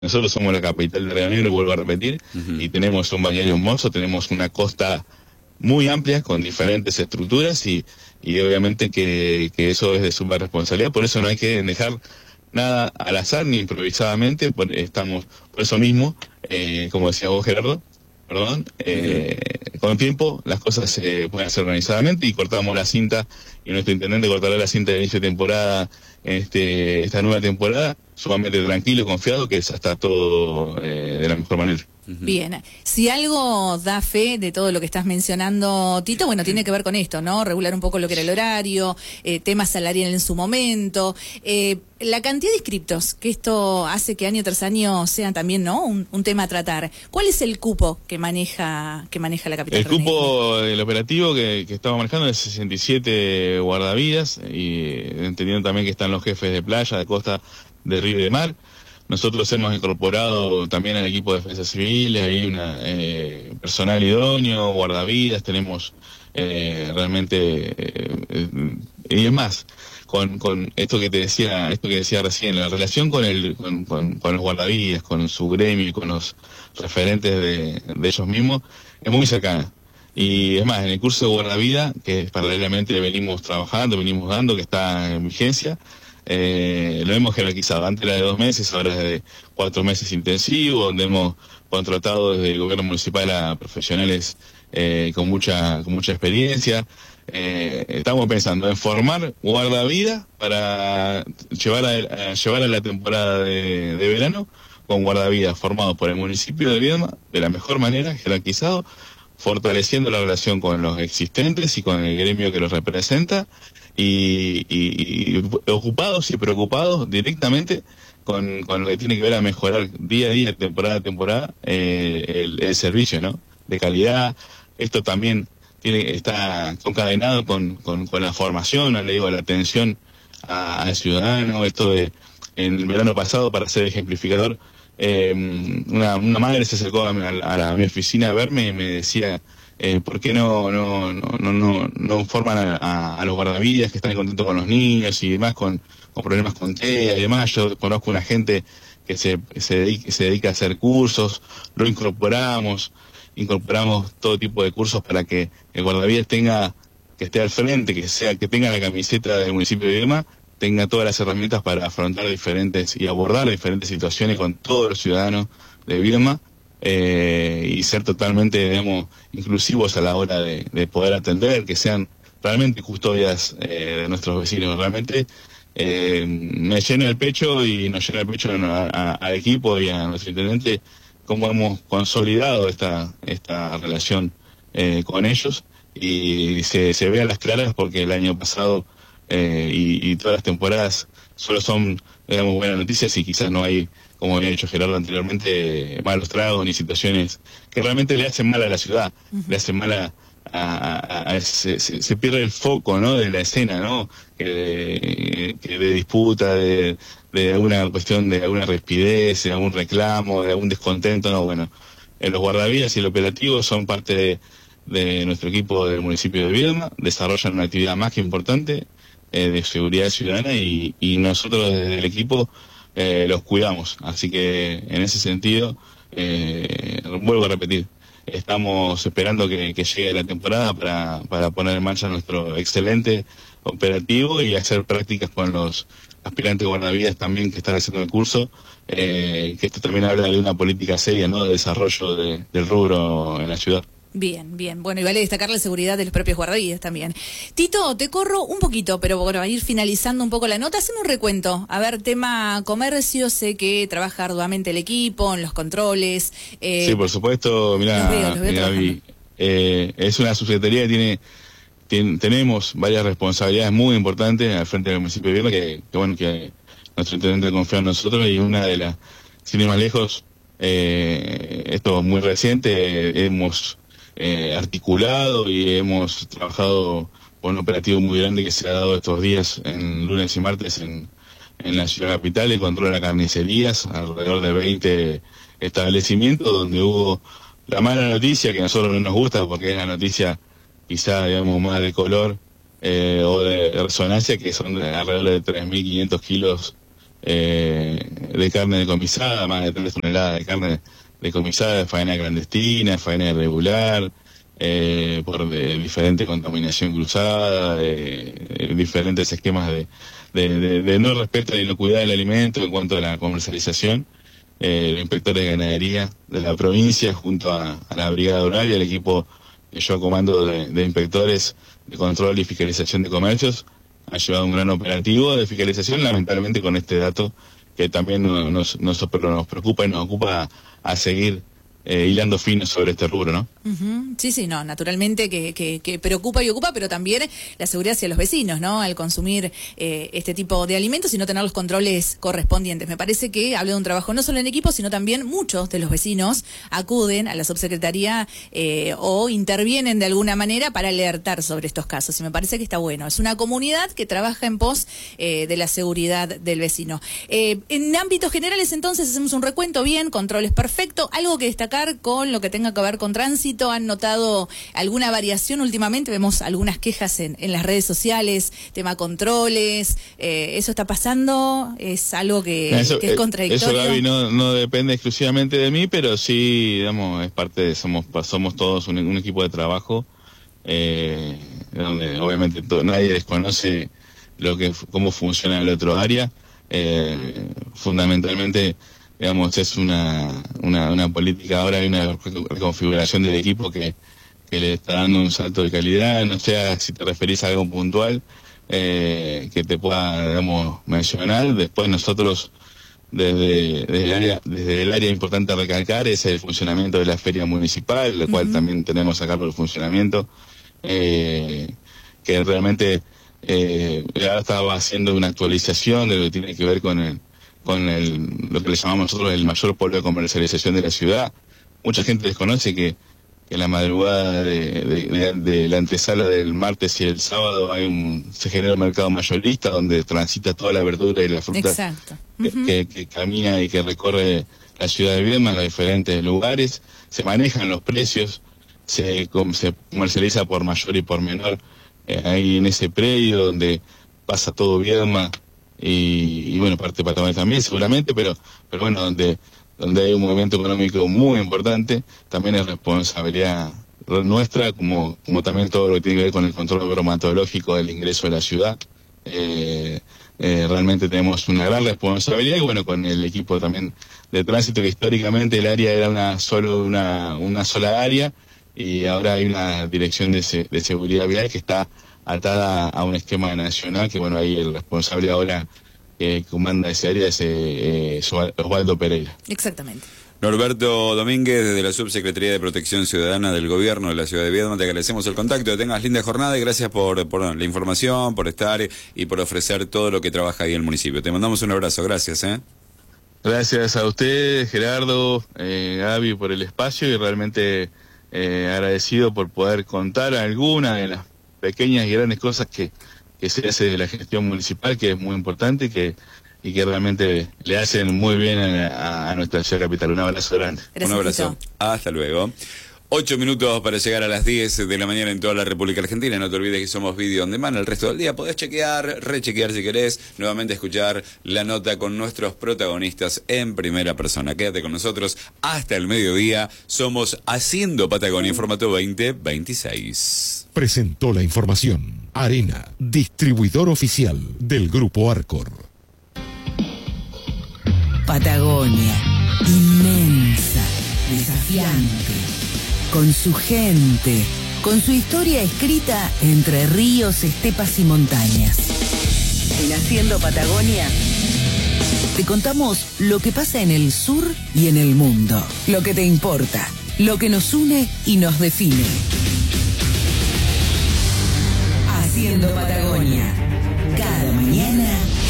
Nosotros somos la capital de Río Negro, vuelvo a repetir, y tenemos un balneario hermoso, tenemos una costa muy amplia con diferentes estructuras y obviamente que eso es de suma responsabilidad, por eso no hay que dejar nada al azar ni improvisadamente, por eso mismo, como decía vos Gerardo, perdón, con tiempo las cosas se pueden hacer organizadamente y cortamos la cinta y nuestro intendente cortará la cinta de inicio de temporada esta nueva temporada sumamente tranquilo y confiado que ya está todo de la mejor manera. Bien, si algo da fe de todo lo que estás mencionando, Tito, bueno, tiene que ver con esto, ¿no? Regular un poco lo que era el horario, temas salariales en su momento, la cantidad de inscriptos, que esto hace que año tras año sean también, ¿no? Un tema a tratar. ¿Cuál es el cupo que maneja la capital? El cupo del operativo que estamos manejando es 67 guardavidas, y entendiendo también que están los jefes de playa, de costa, de río y de mar. Nosotros hemos incorporado también al equipo de defensa civil, hay una personal idóneo, guardavidas, tenemos realmente y es más, con esto que decía recién, la relación con los guardavidas, con su gremio y con los referentes de ellos mismos, es muy cercana. Y es más, en el curso de guardavida, que paralelamente venimos trabajando, venimos dando, que está en vigencia, lo hemos jerarquizado. Antes era de 2 meses, ahora es de 4 meses intensivos, donde hemos contratado desde el gobierno municipal a profesionales con mucha experiencia. Estamos pensando en formar guardavidas para llevar a la temporada de verano con guardavidas formados por el municipio de Viedma de la mejor manera, jerarquizado, fortaleciendo la relación con los existentes y con el gremio que los representa, y ocupados y preocupados directamente con lo que tiene que ver a mejorar día a día, temporada a temporada, el servicio, ¿no? De calidad. Esto también está concadenado con la formación, le digo, la atención al ciudadano. Esto en el verano pasado, para ser ejemplificador, una madre se acercó a mi oficina a verme y me decía, ¿por qué no forman a los guardavidas que están contentos con los niños y demás, con problemas con TEA y demás? Yo conozco una gente que se dedica a hacer cursos, lo incorporamos todo tipo de cursos para que el guardavidas que esté al frente, que tenga la camiseta del municipio de Viedma, tenga todas las herramientas para afrontar y abordar diferentes situaciones con todos los ciudadanos de Viedma, y ser totalmente, digamos, inclusivos a la hora de poder atender, que sean realmente custodias de nuestros vecinos. Realmente me llena el pecho y nos llena el pecho al equipo y a nuestro intendente cómo hemos consolidado esta relación con ellos, y se ve a las claras, porque el año pasado y todas las temporadas solo son, digamos, buenas noticias, y quizás no hay, como había dicho Gerardo anteriormente, malos tragos ni situaciones que realmente le hacen mal a la ciudad, le hacen mal se pierde el foco, ¿no?, de la escena, ¿no?, que de disputa, de alguna cuestión, de alguna rispidez, de algún reclamo, de algún descontento. No, bueno, los guardavidas y el operativo son parte de nuestro equipo del municipio de Viedma, desarrollan una actividad más que importante de seguridad ciudadana, y nosotros desde el equipo los cuidamos. Así que en ese sentido, vuelvo a repetir, estamos esperando que llegue la temporada para poner en marcha nuestro excelente operativo y hacer prácticas con los aspirantes guardavidas también que están haciendo el curso, que esto también habla de una política seria, ¿no?, de desarrollo del rubro en la ciudad. Bien, bien. Bueno, y vale destacar la seguridad de los propios guardavidas también. Tito, te corro un poquito, pero bueno, a ir finalizando un poco la nota, hacemos un recuento. A ver, tema comercio, sé que trabaja arduamente el equipo en los controles. Sí, por supuesto. Mirá, Gaby, es una subsecretaría que tenemos varias responsabilidades muy importantes al frente del municipio de Viedma, que nuestro intendente confía en nosotros, y una de las, sin ir más lejos, esto es muy reciente, hemos articulado y hemos trabajado con un operativo muy grande que se ha dado estos días, en lunes y martes, en la ciudad capital, el control de las carnicerías, alrededor de 20 establecimientos, donde hubo la mala noticia, que a nosotros no nos gusta porque es la noticia quizá, digamos, más de color o de resonancia, que son alrededor de 3.500 kilos de carne decomisada, más de 3 toneladas de carne decomisada, de faena clandestina, faena irregular, por diferente contaminación cruzada, diferentes esquemas de no respeto y inocuidad del alimento en cuanto a la comercialización. Los inspectores de ganadería de la provincia, junto a la brigada rural y el equipo que yo comando de inspectores de control y fiscalización de comercios, ha llevado un gran operativo de fiscalización, lamentablemente con este dato que también nos preocupa y nos ocupa a seguir hilando fino sobre este rubro, ¿no? Sí, no, naturalmente que preocupa y ocupa, pero también la seguridad hacia los vecinos, ¿no? Al consumir este tipo de alimentos y no tener los controles correspondientes. Me parece que hablo de un trabajo no solo en equipo, sino también muchos de los vecinos acuden a la subsecretaría o intervienen de alguna manera para alertar sobre estos casos. Y me parece que está bueno. Es una comunidad que trabaja en pos de la seguridad del vecino. En ámbitos generales, entonces, hacemos un recuento bien, controles perfecto, algo que destacar con lo que tenga que ver con tránsito. ¿Han notado alguna variación últimamente? Vemos algunas quejas en las redes sociales, tema controles. ¿Eso está pasando? ¿Es algo que es contradictorio? Eso, Gaby, no depende exclusivamente de mí, pero sí, digamos, es parte de, somos todos un equipo de trabajo, donde obviamente nadie desconoce cómo funciona el otro área. Fundamentalmente, digamos, es una política ahora, hay una reconfiguración del equipo que le está dando un salto de calidad. No sé si te referís a algo puntual que te pueda, digamos, mencionar. Después nosotros, desde el área importante a recalcar es el funcionamiento de la feria municipal, la cual también tenemos a cargo el funcionamiento, que realmente ya estaba haciendo una actualización de lo que tiene que ver con lo que le llamamos nosotros el mayor polo de comercialización de la ciudad. Mucha gente desconoce que en la madrugada de la antesala del martes y el sábado se genera un mercado mayorista donde transita toda la verdura y la fruta. Exacto. Que camina y que recorre la ciudad de Viedma en los diferentes lugares. Se manejan los precios, se comercializa por mayor y por menor ahí en ese predio donde pasa todo Viedma. Y bueno, parte de Patagonia también seguramente, pero bueno, donde hay un movimiento económico muy importante, también es responsabilidad nuestra, como también todo lo que tiene que ver con el control bromatológico del ingreso de la ciudad. Realmente tenemos una gran responsabilidad, y bueno, con el equipo también de tránsito, que históricamente el área era una sola área, y ahora hay una dirección de seguridad vial que está atada a un esquema nacional, que bueno, ahí el responsable ahora que comanda ese área es Osvaldo Pereira. Exactamente. Norberto Domínguez, desde la Subsecretaría de Protección Ciudadana del Gobierno de la Ciudad de Viedma, te agradecemos el contacto, que tengas linda jornada y gracias por la información, por estar y por ofrecer todo lo que trabaja ahí en el municipio. Te mandamos un abrazo, gracias. Gracias a ustedes, Gerardo, Gaby, por el espacio, y realmente agradecido por poder contar algunas de las pequeñas y grandes cosas que se hace de la gestión municipal, que es muy importante y que realmente le hacen muy bien a nuestra ciudad capital. Un abrazo grande. Gracias, un abrazo. Hasta luego. 8 minutos para llegar a las 10 de la mañana en toda la República Argentina. No te olvides que somos Video On Demand el resto del día. Podés chequear, rechequear si querés, nuevamente escuchar la nota con nuestros protagonistas en primera persona. Quédate con nosotros hasta el mediodía. Somos Haciendo Patagonia en formato 2026. Presentó la información Arena, distribuidor oficial del Grupo Arcor. Patagonia, inmensa, desafiante, con su gente, con su historia escrita entre ríos, estepas y montañas. En Haciendo Patagonia te contamos lo que pasa en el sur y en el mundo, lo que te importa, lo que nos une y nos define. Haciendo Patagonia, cada mañana